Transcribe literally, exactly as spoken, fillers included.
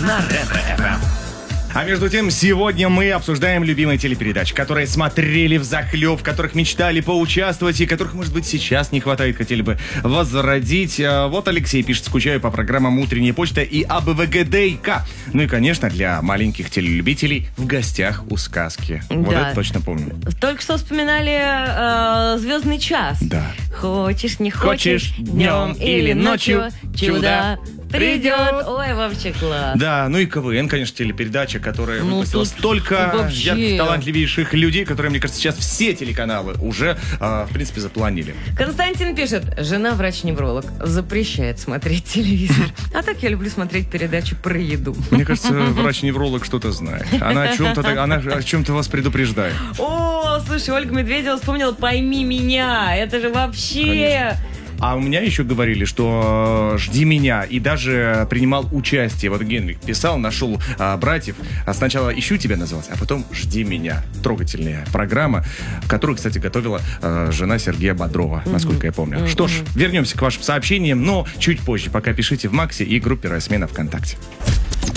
на Ретро-эф эм. А между тем, сегодня мы обсуждаем любимые телепередачи, которые смотрели взахлеб, в которых мечтали поучаствовать и которых, может быть, сейчас не хватает, хотели бы возродить. Вот Алексей пишет: скучаю по программам «Утренняя почта» и АБВГДК. Ну и, конечно, для маленьких телелюбителей «В гостях у сказки». Да. Вот это точно помню. Только что вспоминали э, «Звездный час». Да. Хочешь, не хочешь, Хочешь, днем или ночью, чудо придет. Ой, вообще класс. Да, ну и КВН, конечно, телепередача, которая Ну, выпустила тут столько вообще. ярких, талантливейших людей, которые, мне кажется, сейчас все телеканалы уже, э, в принципе, запланили. Константин пишет: жена врач-невролог запрещает смотреть телевизор. А так я люблю смотреть передачи про еду. Мне кажется, врач-невролог что-то знает. Она о чем-то, она о чем-то вас предупреждает. О, слушай, Ольга Медведева вспомнила «Пойми меня». Это же вообще... Конечно. А у меня еще говорили, что э, «Жди меня», и даже принимал участие. Вот Генрик писал, нашел э, братьев. А сначала «Ищу тебя» называлась, а потом «Жди меня». Трогательная программа, которую, кстати, готовила э, жена Сергея Бодрова, mm-hmm. насколько я помню. Mm-hmm. Что ж, вернемся к вашим сообщениям, но чуть позже. Пока пишите в Максе и группе «Райсмена» ВКонтакте.